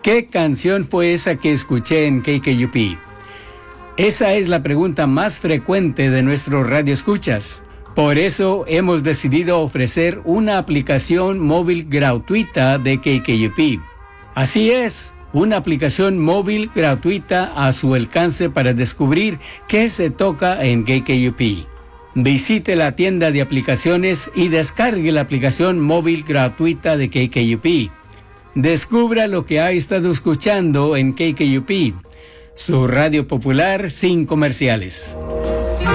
¿Qué canción fue esa que escuché en KKUP? Esa es la pregunta más frecuente de nuestros radioescuchas. Por eso hemos decidido ofrecer una aplicación móvil gratuita de KKUP. Así es, una aplicación móvil gratuita a su alcance para descubrir qué se toca en KKUP. Visite la tienda de aplicaciones y descargue la aplicación móvil gratuita de KKUP. Descubra lo que ha estado escuchando en KKUP, su radio popular sin comerciales.